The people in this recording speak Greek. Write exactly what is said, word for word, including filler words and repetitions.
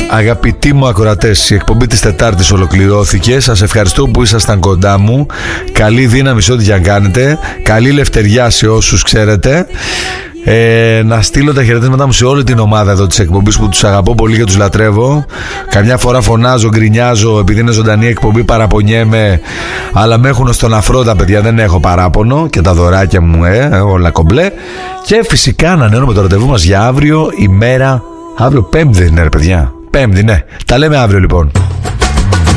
Αγαπητοί μου ακροατές, η εκπομπή της Τετάρτης ολοκληρώθηκε. Σας ευχαριστώ που ήσασταν κοντά μου. Καλή δύναμη σε ό,τι για κάνετε. Καλή λευτεριά σε όσους ξέρετε. Ε, να στείλω τα χαιρετίσματά μου σε όλη την ομάδα εδώ της εκπομπής που τους αγαπώ πολύ και τους λατρεύω. Καμιά φορά φωνάζω, γκρινιάζω επειδή είναι ζωντανή εκπομπή, παραπονιέμαι, αλλά με έχουν στον αφρό τα παιδιά, δεν έχω παράπονο και τα δωράκια μου ε, όλα κομπλέ. Και φυσικά ανανεώνουμε το ραντεβού μας για αύριο ημέρα. Αύριο Πέμπτη δεν είναι ρε παιδιά? Πέμπτη, ναι. Τα λέμε αύριο λοιπόν.